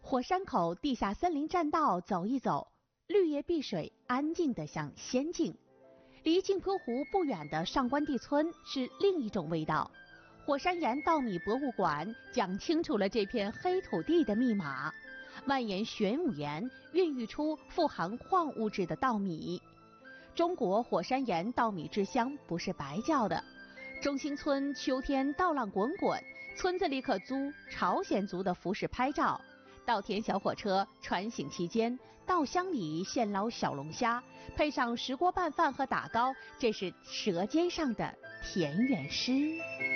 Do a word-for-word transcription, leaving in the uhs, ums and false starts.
火山口地下森林栈道走一走，绿叶碧水，安静得像仙境。离镜泊湖不远的上官地村是另一种味道。火山岩稻米博物馆讲清楚了这片黑土地的密码。蔓延玄武岩孕育出富含矿物质的稻米。中国火山岩稻米之乡不是白叫的。中兴村秋天稻浪滚滚，村子里可租朝鲜族的服饰拍照。稻田小火车穿行期间，稻香里现捞小龙虾，配上石锅拌饭和打糕，这是舌尖上的田园诗。